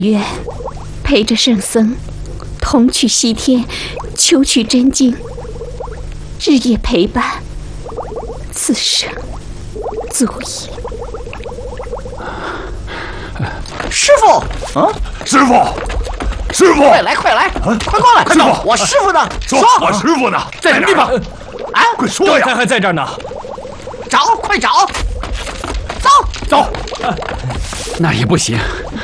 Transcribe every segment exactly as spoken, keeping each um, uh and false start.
愿陪着圣僧同去西天，求取真经，日夜陪伴，此生足矣。 师傅， 啊，师傅，师傅， 快来快来，啊、快过来！ 快到！ 我师傅呢？ 说，我师傅呢？ 在什么地方？ 啊， 快说呀！ 刚才还在这儿呢。 找，快找！走走、 啊，那也不行。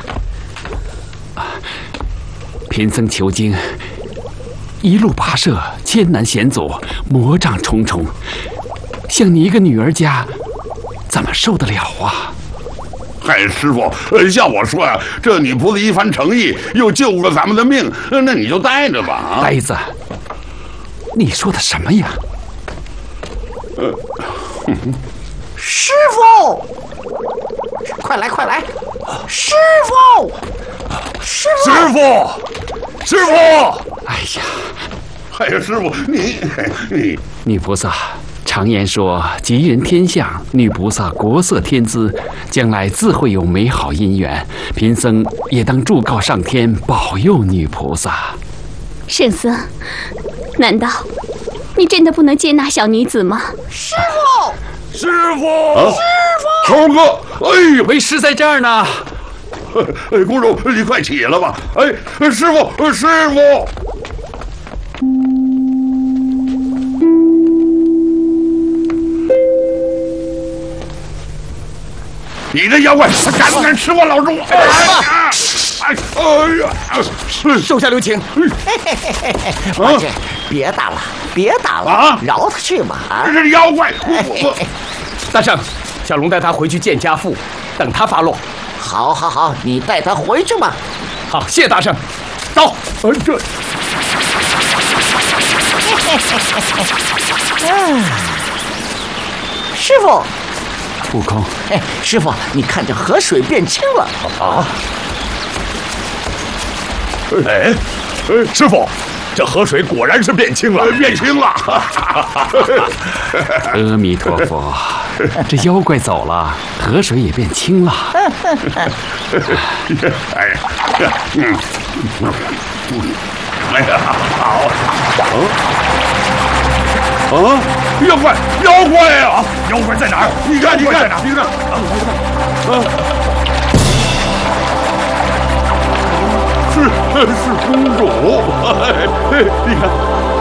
贫僧求经，一路跋涉，艰难险阻，魔障重重，像你一个女儿家，怎么受得了啊？ 嗨，师傅，呃，像我说呀，这女仆子一番诚意，又救了咱们的命，那你就带着吧。啊， 呆子，你说的什么呀？ 呃， 师傅，快来快来！师傅，师傅，师傅，师傅！ 哎呀， 哎呀，师傅，你你女菩萨。常言说，吉人天相，女菩萨国色天姿，将来自会有美好姻缘。贫僧也当祝告上天，保佑女菩萨。 圣僧，难道你真的不能接纳小女子吗？ 师傅， 师傅，啊、师傅，猴哥，哎， 为师在这儿呢。 哎，公主，你快起来吧！哎，师傅，师傅。你这妖怪，敢不敢吃我老钟？哎呀！哎呀！ 手下留情！ 王爷，别打了，别打了，啊、饶他去嘛！ 这是妖怪！我大圣，小龙带他回去见家父，等他发落。 好，好，好，你带他回去吧。 好，谢大圣。走。 呃，这。 师傅。 悟空， 哎，师傅，你看这河水变清了啊！哎，哎，师傅，这河水果然是变清了，变清了！ 阿弥陀佛，这妖怪走了，河水也变清了。 哎呀，嗯，哎呀，好，啊！妖怪，妖怪呀！妖怪在哪儿？你看，你看，你看，啊！是是公主，你看。